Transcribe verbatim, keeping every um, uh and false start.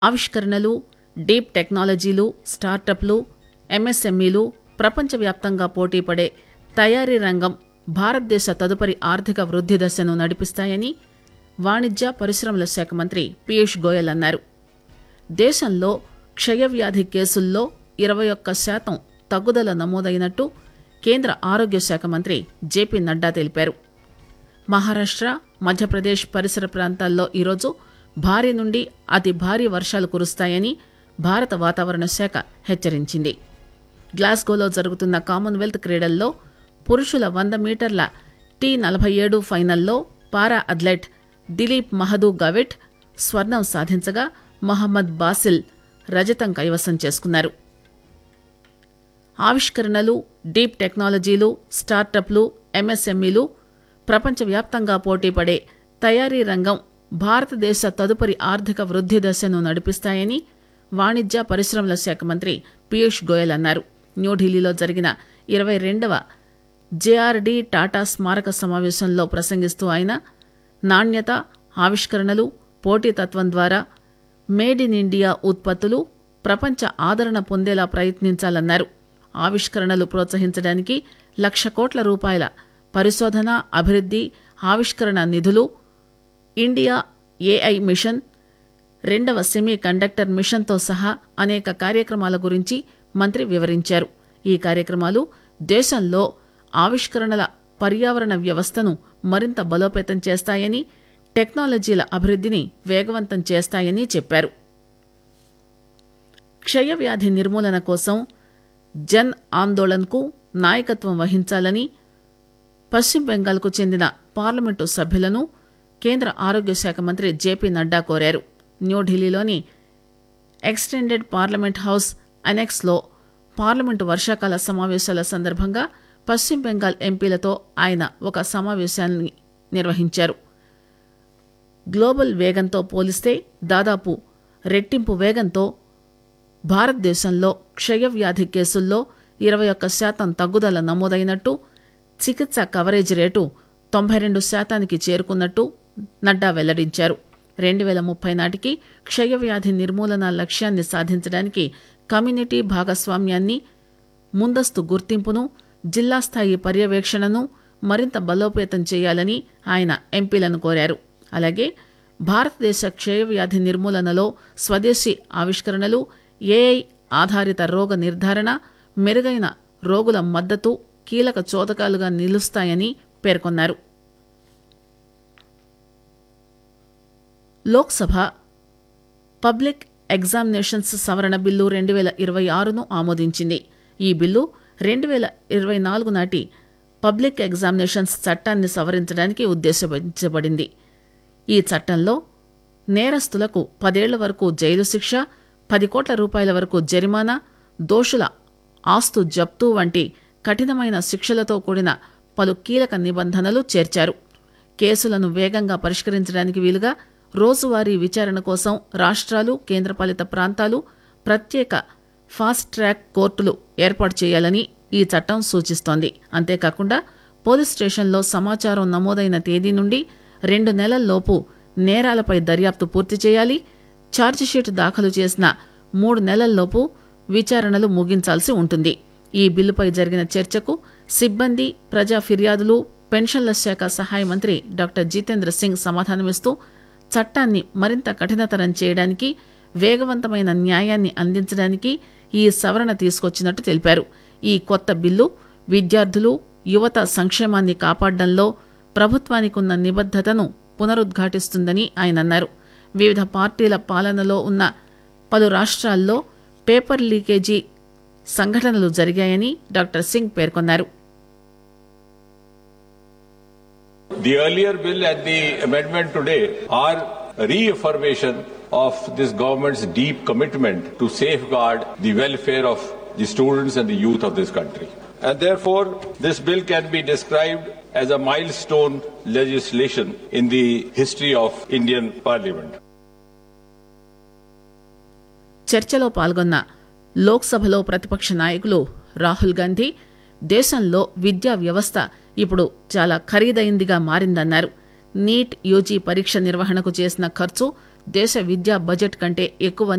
ఆవిష్కరణలు, డీప్ టెక్నాలజీలు, స్టార్టప్లు, ఎంఎస్ఎంఈలు ప్రపంచవ్యాప్తంగా పోటీపడే తయారీ రంగం భారతదేశ తదుపరి ఆర్థిక వృద్ది దశను నడిపిస్తాయని వాణిజ్య పరిశ్రమల శాఖ మంత్రి పీయూష్ గోయల్ అన్నారు. దేశంలో క్షయవ్యాధి కేసుల్లో ఇరవై ఒక్క శాతం తగ్గుదల నమోదైనట్టు కేంద్ర ఆరోగ్య శాఖ మంత్రి జేపీ నడ్డా తెలిపారు. మహారాష్ట్ర, మధ్యప్రదేశ్ పరిసర ప్రాంతాల్లో ఈరోజు భారీ నుండి అతి భారీ వర్షాలు కురుస్తాయని భారత వాతావరణ శాఖ హెచ్చరించింది. గ్లాస్గోలో జరుగుతున్న కామన్వెల్త్ క్రీడల్లో పురుషుల వంద మీటర్ల టీ నలభై ఏడు ఫైనల్లో పారా అథ్లెట్ దిలీప్ మహదూ గవిట్ స్వర్ణం సాధించగా మహమ్మద్ బాసిల్ రజతం కైవసం చేసుకున్నారు. ఆవిష్కరణలు, డీప్ టెక్నాలజీలు, స్టార్టప్లు, ఎంఎస్ఎంఈలు ప్రపంచవ్యాప్తంగా పోటీపడే తయారీ రంగం భారతదేశ తదుపరి ఆర్థిక వృద్ది దశను నడిపిస్తాయని వాణిజ్య పరిశ్రమల శాఖ మంత్రి పీయూష్ గోయల్ అన్నారు. న్యూఢిల్లీలో జరిగిన ఇరవై రెండవ జేఆర్డీ టాటా స్మారక సమావేశంలో ప్రసంగిస్తూ ఆయన నాణ్యత, ఆవిష్కరణలు, పోటీతత్వం ద్వారా మేడ్ ఇన్ ఇండియా ఉత్పత్తులు ప్రపంచ ఆదరణ పొందేలా ప్రయత్నించాలన్నారు. ఆవిష్కరణలు ప్రోత్సహించడానికి లక్ష కోట్ల రూపాయల పరిశోధన, అభివృద్ది, ఆవిష్కరణ నిధులు, ఇండియా ఏఐ మిషన్, రెండవ సెమీ కండక్టర్ మిషన్తో సహా అనేక కార్యక్రమాల గురించి మంత్రి వివరించారు. ఈ కార్యక్రమాలు దేశంలో ఆవిష్కరణల పర్యావరణ వ్యవస్థను మరింత బలోపేతం చేస్తాయని, టెక్నాలజీల అభివృద్దిని వేగవంతం చేస్తాయని చెప్పారు. క్షయవ్యాధి నిర్మూలన కోసం జన్ ఆందోళన్కు నాయకత్వం వహించాలని పశ్చిమ బెంగాల్కు చెందిన పార్లమెంటు సభ్యులను కేంద్ర ఆరోగ్య శాఖ మంత్రి జేపీ నడ్డా కోరారు. న్యూఢిల్లీలోని ఎక్స్టెండెడ్ పార్లమెంట్ హౌస్ అనెక్స్లో పార్లమెంటు వర్షాకాల సమావేశాల సందర్భంగా పశ్చిమ బెంగాల్ ఎంపీలతో ఆయన ఒక సమావేశాన్ని నిర్వహించారు. గ్లోబల్ వేగంతో పోలిస్తే దాదాపు రెట్టింపు వేగంతో భారతదేశంలో క్షయవ్యాధి కేసుల్లో ఇరవై ఒక్క శాతం తగ్గుదల నమోదైనట్టు, చికిత్స కవరేజ్ రేటు తొంభై రెండు శాతానికి చేరుకున్నట్టు నడ్డా వెల్లడించారు. రెండు వేల ముప్పై నాటికి క్షయవ్యాధి నిర్మూలన లక్ష్యాన్ని సాధించడానికి కమ్యూనిటీ భాగస్వామ్యాన్ని, ముందస్తు గుర్తింపును, జిల్లా స్థాయి పర్యవేక్షణను మరింత బలోపేతం చేయాలని ఆయన ఎంపీలను కోరారు. అలాగే భారతదేశ క్షయవ్యాధి నిర్మూలనలో స్వదేశీ ఆవిష్కరణలు, ఏఐ ఆధారిత రోగ నిర్ధారణ, మెరుగైన రోగుల మద్దతు కీలక చోదకాలుగా నిలుస్తాయని పేర్కొన్నారు. లోక్సభ పబ్లిక్ ఎగ్జామినేషన్స్ సవరణ బిల్లు రెండు వేల ఇరవై ఆరును ఆమోదించింది. ఈ బిల్లు రెండు వేల ఇరవై నాలుగు నాటి పబ్లిక్ ఎగ్జామినేషన్స్ చట్టాన్ని సవరించడానికి ఉద్దేశించబడింది. ఈ చట్టంలో నేరస్తులకు పదేళ్ల వరకు జైలు శిక్ష, పది కోట్ల రూపాయల వరకు జరిమానా, దోషుల ఆస్తు జప్తు వంటి కఠినమైన శిక్షలతో కూడిన పలు కీలక నిబంధనలు చేర్చారు. కేసులను వేగంగా పరిష్కరించడానికి వీలుగా రోజువారీ విచారణ కోసం రాష్ట్రాలు, కేంద్రపాలిత ప్రాంతాలు ప్రత్యేక ఫాస్ట్ ట్రాక్ కోర్టులు ఏర్పాటు చేయాలని ఈ చట్టం సూచిస్తోంది. అంతేకాకుండా పోలీస్ స్టేషన్లో సమాచారం నమోదైన తేదీ నుండి రెండు నెలల్లోపు నేరాలపై దర్యాప్తు పూర్తి చేయాలి. ఛార్జిషీట్ దాఖలు చేసిన మూడు నెలల్లోపు విచారణలు ముగించాల్సి ఉంటుంది. ఈ బిల్లుపై జరిగిన చర్చకు సిబ్బంది, ప్రజా ఫిర్యాదులు, పెన్షన్ల శాఖ సహాయ మంత్రి డాక్టర్ జితేంద్ర సింగ్ సమాధానమిస్తూ చట్టాన్ని మరింత కఠినతరం చేయడానికి, వేగవంతమైన న్యాయాన్ని అందించడానికి ఈ సవరణ తీసుకొచ్చినట్టు తెలిపారు. ఈ కొత్త బిల్లు విద్యార్థులు, యువత సంక్షేమాన్ని కాపాడడంలో ప్రభుత్వానికున్న నిబద్ధతను పునరుద్ఘాటిస్తుందని ఆయన అన్నారు. వివిధ పార్టీల పాలనలో ఉన్న పలు రాష్ట్రాల్లో పేపర్ లీకేజీ సంఘటనలు జరిగాయని డాక్టర్ సింగ్ పేర్కొన్నారు. The earlier bill and the amendment today are reaffirmation of this government's deep commitment to safeguard the welfare of the students and the youth of this country. And therefore, this bill can be described as a milestone legislation in the history of Indian Parliament. చర్చలో పాల్గొన్న లోక్సభలో ప్రతిపక్ష నాయకులు రాహుల్ గాంధీ దేశంలో విద్యా వ్యవస్థ ఇప్పుడు చాలా ఖరీదైందిగా మారిందన్నారు. నీట్ యూజీ పరీక్ష నిర్వహణకు చేసిన ఖర్చు దేశ విద్యా బడ్జెట్ కంటే ఎక్కువ